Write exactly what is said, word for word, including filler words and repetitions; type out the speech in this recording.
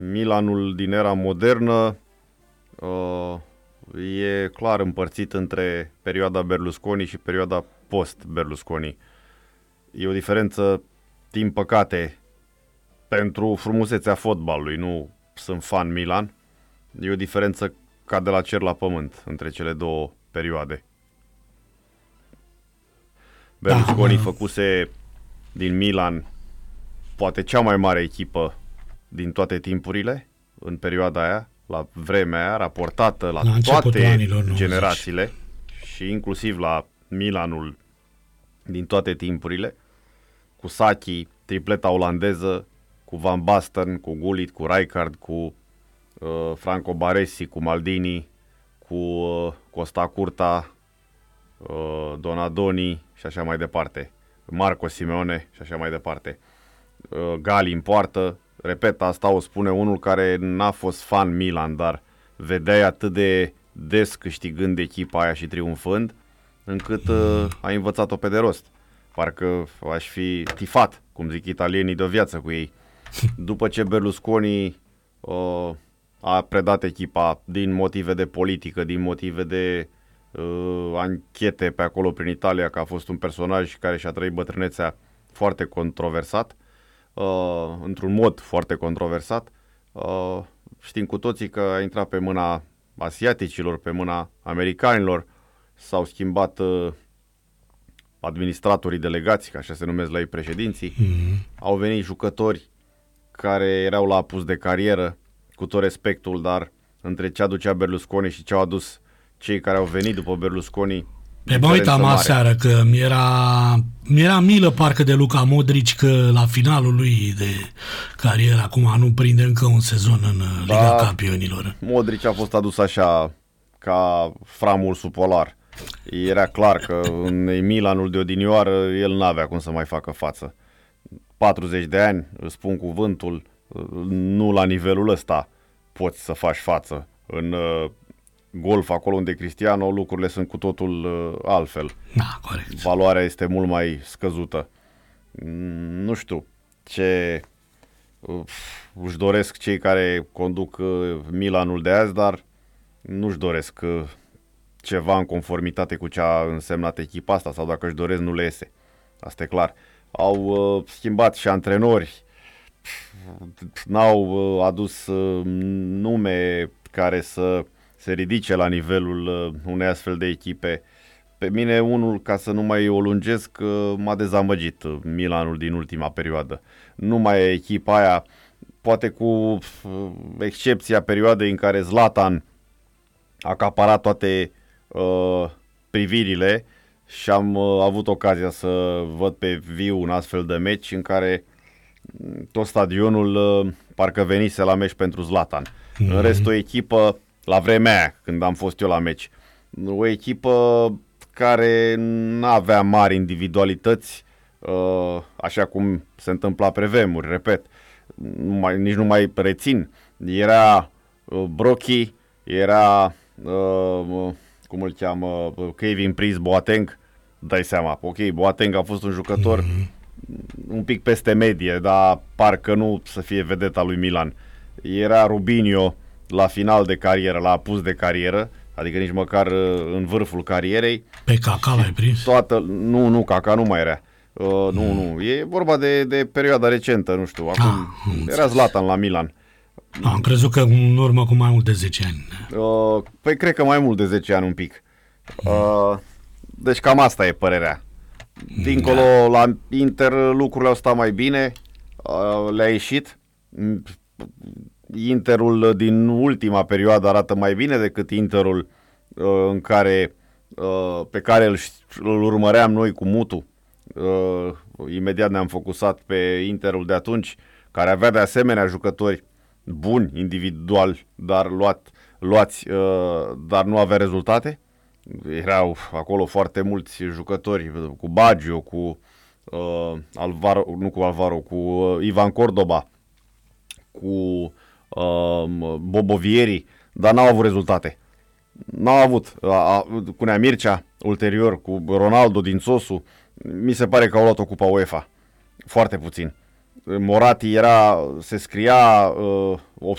Milanul din era modernă uh, e clar împărțit între perioada Berlusconi și perioada post-Berlusconi. E o diferență, din păcate, pentru frumusețea fotbalului. Nu sunt fan Milan. E o diferență ca de la cer la pământ între cele două perioade. Berlusconi Da. făcuse din Milan poate cea mai mare echipă din toate timpurile în perioada aia, la vremea aia, raportată la, La începutul toate anilor nouăzeci. generațiile și inclusiv la Milanul din toate timpurile, cu Sacchi, tripleta olandeză, cu Van Basten, cu Gullit, cu Rijkaard, cu uh, Franco Baresi, cu Maldini, cu uh, Costa Curta, uh, Donadoni și așa mai departe, Marco Simeone și așa mai departe. uh, Gali în poartă. Repet, asta o spune unul care n-a fost fan Milan, dar vedeai atât de des câștigând echipa aia și triumfând, încât uh, a învățat-o pe de rost. Parcă aș fi tifat, cum zic italienii, de o viață cu ei. După ce Berlusconi uh, a predat echipa din motive de politică, din motive de uh, anchete pe acolo prin Italia, că a fost un personaj care și-a trăit bătrânețea foarte controversat, uh, într-un mod foarte controversat, uh, știm cu toții că a intrat pe mâna asiaticilor, pe mâna americanilor, s-au schimbat uh, administratorii delegați, ca așa se numesc la ei președinții, Mm-hmm. au venit jucători care erau la apus de carieră, cu tot respectul, dar între ce aducea Berlusconi și ce au adus cei care au venit după Berlusconi, Pe mă uitam aseară că mi-era, mi-era milă parcă de Luka Modric, că la finalul lui de carieră acum nu prinde încă un sezon în Liga Da. Campionilor. Modric a fost adus așa ca framursul polar. Era clar că în Milanul de odinioară el n-avea cum să mai facă față. patruzeci de ani, îți spun cuvântul, nu la nivelul ăsta poți să faci față. În uh, golf, acolo unde Cristiano, lucrurile sunt cu totul uh, altfel. Da, corect. Valoarea este mult mai scăzută. Nu știu ce uh, își doresc cei care conduc uh, Milanul de azi, dar nu-și doresc uh, ceva în conformitate cu ce a însemnat echipa asta, sau dacă își doresc, nu le iese. Asta e clar. Au uh, schimbat și antrenori, n-au uh, adus uh, nume care să se ridice la nivelul uh, unei astfel de echipe. Pe mine unul, ca să nu mai o lungesc, uh, m-a dezamăgit uh, Milanul din ultima perioadă. Nu mai e echipa aia, poate cu uh, excepția perioadei în care Zlatan a acaparat toate uh, privirile și am uh, avut ocazia să văd pe viu un astfel de meci în care tot stadionul uh, parcă venise la meci pentru Zlatan. Mm-hmm. În rest, o echipă, la vremea aia, când am fost eu la meci, o echipă care n-avea mari individualități, uh, așa cum se întâmpla pe vremuri, repet, nu mai, nici nu mai rețin. Era uh, Brochi, era, uh, cum îl cheamă, Kevin Prince Boateng, dai seama, ok, Boateng a fost un jucător mm-hmm. un pic peste medie, dar parcă nu să fie vedeta lui Milan. Era Rubinho la final de carieră, la apus de carieră, adică nici măcar în vârful carierei. Pe Kaká l-ai prins? Toată, nu, nu, Kaká nu mai era. Uh, nu, Mm. nu, e vorba de, de perioada recentă, nu știu, acum Ah, era Zlatan la Milan. Am crezut că în urmă cu mai mult de zece ani. Uh, păi cred că mai mult de zece ani un pic. Uh, deci cam asta e părerea. Dincolo, la Inter lucrurile au stat mai bine, uh, le-a ieșit. Interul din ultima perioadă arată mai bine decât Interul uh, în care, uh, pe care îl, îl urmăream noi cu Mutu. Uh, imediat ne-am focusat pe Interul de atunci, care avea de asemenea jucători buni individual, dar luat, luați, uh, dar nu avea rezultate. Erau acolo foarte mulți jucători, cu Baggio, cu uh, Alvaro, nu cu Alvaro, cu uh, Ivan Cordoba, cu uh, Bobo Vieri, dar n-au avut rezultate. N-au avut. A, a, cu Nea Mircea, ulterior, cu Ronaldo din Sosu, mi se pare că au luat o cupa UEFA. Foarte puțin. Moratti era, se scria uh,